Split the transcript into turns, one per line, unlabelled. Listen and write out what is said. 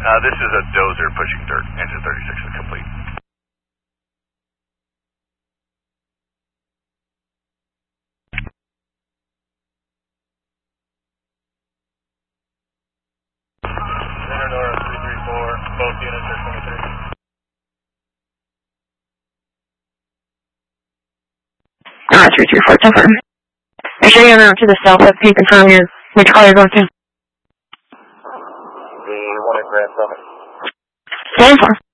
This is a dozer pushing dirt. Engine 36 is complete.
Center Nora 334, both units are 23.
334, confirm. Make sure you're out to the south of Can you confirm which car you're going to?
The one at Grand Summit.
Stand for.